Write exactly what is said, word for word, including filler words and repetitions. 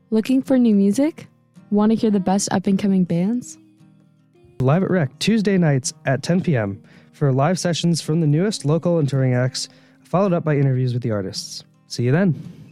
Looking for new music? Want to hear the best up-and-coming bands? Live at Rec Tuesday nights at ten p.m. for live sessions from the newest local and touring acts, followed up by interviews with the artists. See you then.